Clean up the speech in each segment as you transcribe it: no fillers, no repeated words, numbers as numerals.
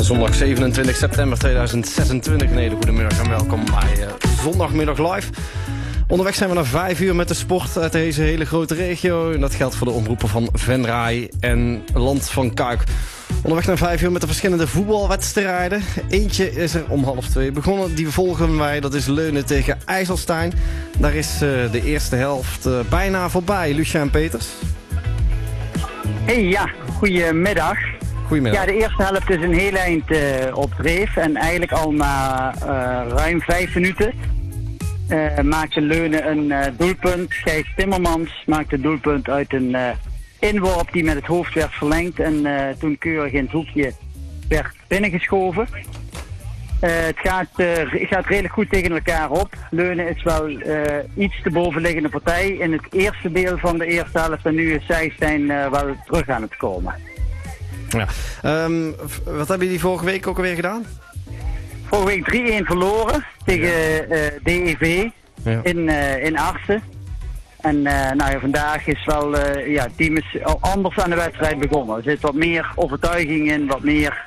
Zondag 27 september 2026. Een hele goedemiddag en welkom bij Zondagmiddag Live. Onderweg zijn we naar 5 uur met de sport uit deze hele grote regio. En dat geldt voor de omroepen van Venray en Land van Kuik. Onderweg naar 5 uur met de verschillende voetbalwedstrijden. Eentje is er om 1:30 begonnen. Die volgen wij. Dat is Leunen tegen IJsselstein. Daar is de eerste helft bijna voorbij. Lucien Peters. Hey, ja, goedemiddag. Goedemiddag. Ja, de eerste helft is een heel eind op dreef. En eigenlijk al na ruim 5 minuten maakte Leunen een doelpunt. Gijs Timmermans maakte een doelpunt uit een inworp die met het hoofd werd verlengd. En toen keurig in het hoekje werd binnengeschoven. Het gaat redelijk goed tegen elkaar op. Leunen is wel iets de bovenliggende partij in het eerste deel van de eerste helft. En nu is IJsselstein wel terug aan het komen. Ja. Wat hebben jullie vorige week ook alweer gedaan? Vorige week 3-1 verloren tegen DEV in Arsen. En vandaag is wel, het team is al anders aan de wedstrijd begonnen. Er zit wat meer overtuiging in, wat meer...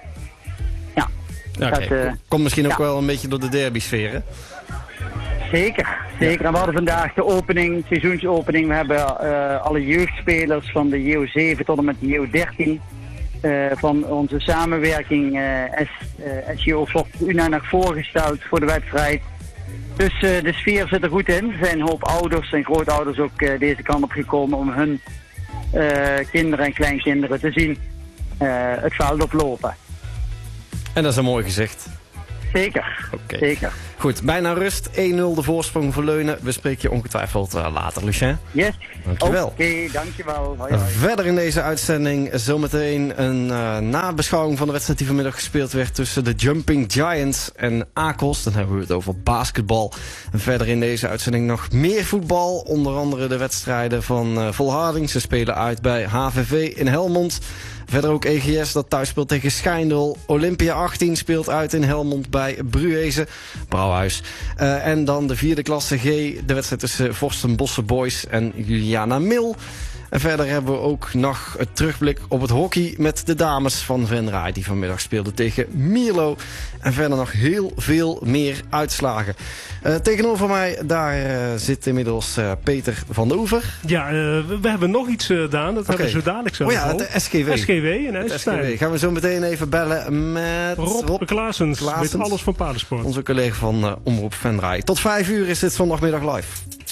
Komt misschien ook wel een beetje door de derby-sfeer, hè? Zeker. En we hadden vandaag de opening, seizoensopening. We hebben alle jeugdspelers van de JO7 tot en met de JO13... van onze samenwerking SGO Fortuna nog voorgesteld voor de wedstrijd. Dus de sfeer zit er goed in. Er zijn een hoop ouders en grootouders ook deze kant op gekomen om hun kinderen en kleinkinderen te zien het veld oplopen. En dat is een mooi gezicht. Zeker, Okay. Zeker. Goed, bijna rust. 1-0 de voorsprong voor Leunen. We spreken je ongetwijfeld later, Lucien. Yes. Dankjewel. Oké, dankjewel. Hoi. Verder in deze uitzending zometeen een nabeschouwing van de wedstrijd die vanmiddag gespeeld werd tussen de Jumping Giants en Akos. Dan hebben we het over basketbal. En verder in deze uitzending nog meer voetbal. Onder andere de wedstrijden van Volharding. Ze spelen uit bij HVV in Helmond. Verder ook EGS dat thuis speelt tegen Schijndel. Olympia 18 speelt uit in Helmond bij Bruezen. Brouwhuis. En dan de 4e klasse G. De wedstrijd tussen Vorstenbosse Boys en Juliana Mil. En verder hebben we ook nog het terugblik op het hockey met de dames van Venray die vanmiddag speelden tegen Mierlo. En verder nog heel veel meer uitslagen. Tegenover mij, daar zit inmiddels Peter van der Oever. Ja, we hebben nog iets gedaan. Dat hebben we zo dadelijk zo. Oh ja, de SGW. SGW in IJsselstein. Gaan we zo meteen even bellen met Rob Klaasens. Weet alles van paardensport. Onze collega van Omroep Venray. Tot 5 uur is dit Zondagmiddag Live.